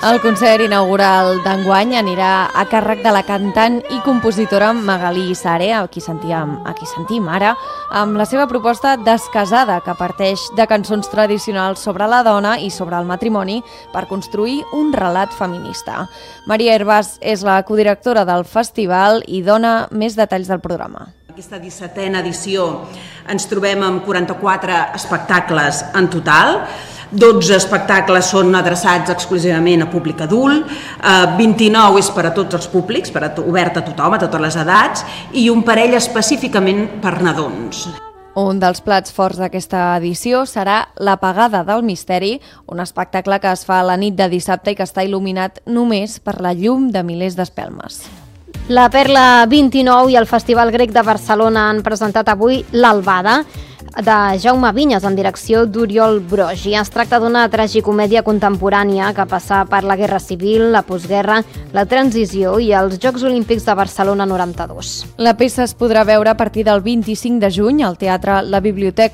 El concert inaugural d'enguany anirà a càrrec de la cantant i compositora Magalí Sare, a qui sentim ara, amb la seva proposta Descasada, que parteix de cançons tradicionals sobre la dona i sobre el matrimoni per construir un relat feminista. Maria Hervás és la codirectora del festival i dona més detalls del programa. Aquesta 17a edició ens trobem amb 44 espectacles en total. 12 espectacles són adreçats exclusivament a públic adult, 29 és per a tots els públics, obert a tothom, a totes les edats, i un parell específicament per nadons. Un dels plats forts d'aquesta edició serà l'Apagada del Misteri, un espectacle que es fa la nit de dissabte i que està il·luminat només per la llum de milers d'espelmes. La Perla 29 i el Festival Grec de Barcelona han presentat avui l'Albada, de Jaume Vinyes en direcció d'Oriol Brogi. Es tracta d'una tragicomèdia contemporània que passa per la Guerra Civil, la postguerra, la transició i els Jocs Olímpics de Barcelona 92. La peça es podrà veure a partir del 25 de juny al Teatre La Biblioteca